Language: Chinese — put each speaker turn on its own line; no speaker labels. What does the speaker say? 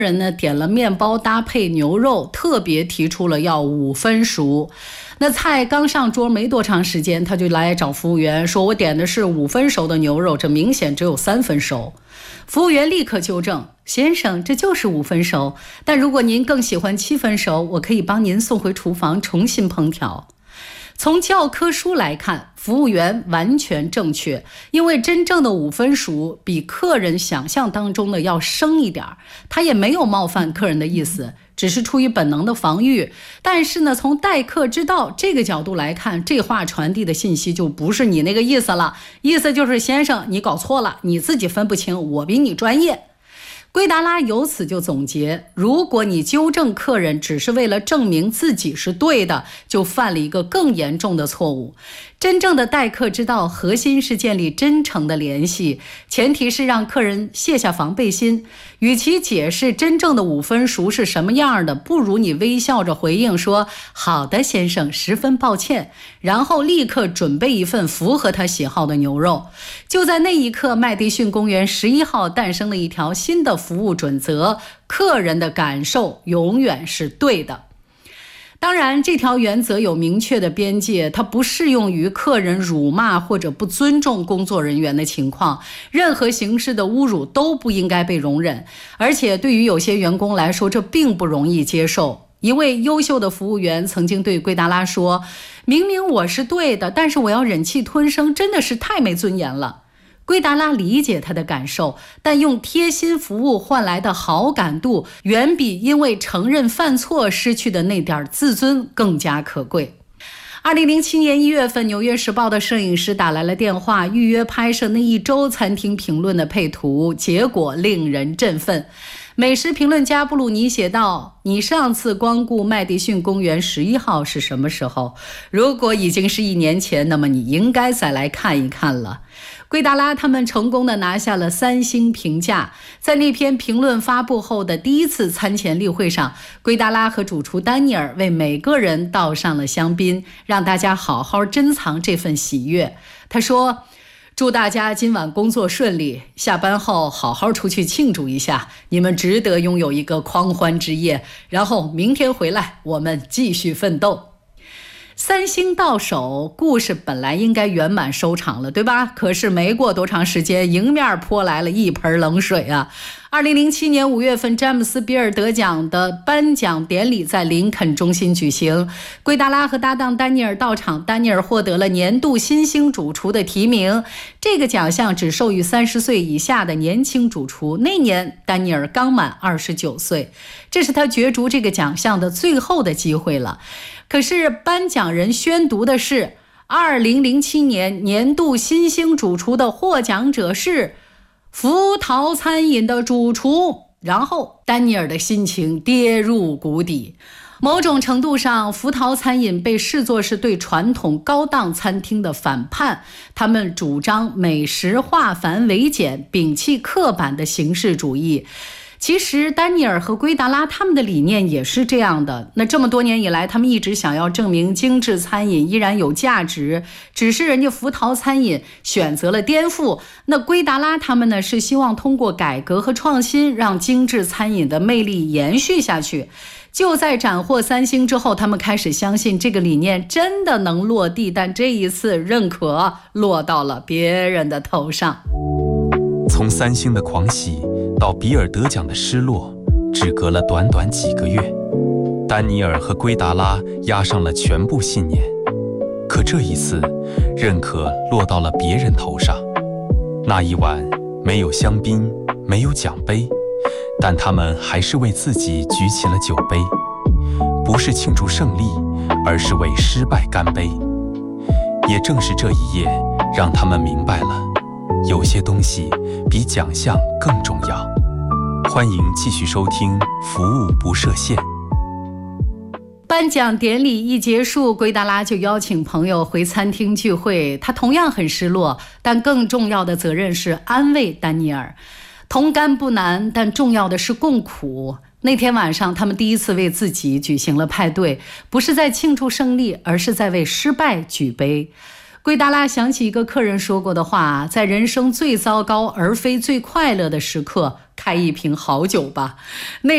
人呢点了面包搭配牛肉，特别提出了要5分熟。那菜刚上桌没多长时间，他就来找服务员说，我点的是5分熟的牛肉，这明显只有3分熟。服务员立刻纠正，先生，这就是5分熟，但如果您更喜欢7分熟，我可以帮您送回厨房重新烹调。从教科书来看，服务员完全正确，因为真正的5分熟比客人想象当中的要生一点，他也没有冒犯客人的意思，只是出于本能的防御。但是呢，从待客之道这个角度来看，这话传递的信息就不是你那个意思了，意思就是先生，你搞错了，你自己分不清，我比你专业。圭达拉由此就总结，如果你纠正客人只是为了证明自己是对的，就犯了一个更严重的错误。真正的待客之道核心是建立真诚的联系，前提是让客人卸下防备心。与其解释真正的5分熟是什么样的，不如你微笑着回应说，好的先生，十分抱歉，然后立刻准备一份符合他喜好的牛肉。就在那一刻，麦迪逊公园11号诞生了一条新的服务准则，客人的感受永远是对的。当然，这条原则有明确的边界，它不适用于客人辱骂或者不尊重工作人员的情况，任何形式的侮辱都不应该被容忍。而且对于有些员工来说，这并不容易接受。一位优秀的服务员曾经对圭达拉说，明明我是对的，但是我要忍气吞声，真的是太没尊严了。圭达拉理解他的感受，但用贴心服务换来的好感度，远比因为承认犯错失去的那点自尊更加可贵。2007年1月份，《纽约时报》的摄影师打来了电话，预约拍摄那一周餐厅评论的配图，结果令人振奋。美食评论家布鲁尼写道，你上次光顾麦迪逊公园11号是什么时候？如果已经是1年前，那么你应该再来看一看了。圭达拉他们成功地拿下了3星评价。在那篇评论发布后的第一次餐前例会上，圭达拉和主厨丹尼尔为每个人倒上了香槟，让大家好好珍藏这份喜悦。他说，祝大家今晚工作顺利，下班后好好出去庆祝一下，你们值得拥有一个狂欢之夜，然后明天回来我们继续奋斗。3星到手，故事本来应该圆满收场了，对吧？可是没过多长时间，迎面泼来了一盆冷水啊！2007年5月份，詹姆斯·比尔得奖的颁奖典礼在林肯中心举行，圭达拉和搭档丹尼尔到场，丹尼尔获得了年度新星主厨的提名。这个奖项只授予30岁以下的年轻主厨，那年丹尼尔刚满29岁，这是他角逐这个奖项的最后的机会了。可是颁奖人宣读的是2007年年度新星主厨的获奖者是福陶餐饮的主厨，然后丹尼尔的心情跌入谷底。某种程度上，福陶餐饮被视作是对传统高档餐厅的反叛，他们主张美食化繁为简，摒弃刻板的形式主义。其实丹尼尔和圭达拉他们的理念也是这样的，那这么多年以来，他们一直想要证明精致餐饮依然有价值，只是人家福陶餐饮选择了颠覆，那圭达拉他们呢，是希望通过改革和创新让精致餐饮的魅力延续下去。就在斩获3星之后，他们开始相信这个理念真的能落地，但这一次认可落到了别人的头上。
从3星的狂喜到比尔得奖的失落，只隔了短短几个月，丹尼尔和圭达拉押上了全部信念。可这一次，认可落到了别人头上。那一晚没有香槟，没有奖杯，但他们还是为自己举起了酒杯，不是庆祝胜利，而是为失败干杯。也正是这一夜，让他们明白了，有些东西比奖项更重要。欢迎继续收听服务不设限。
颁奖典礼一结束，圭达拉就邀请朋友回餐厅聚会，他同样很失落，但更重要的责任是安慰丹尼尔。同甘不难，但重要的是共苦。那天晚上，他们第一次为自己举行了派对，不是在庆祝胜利，而是在为失败举杯。圭达拉想起一个客人说过的话，在人生最糟糕而非最快乐的时刻，开一瓶好酒吧。那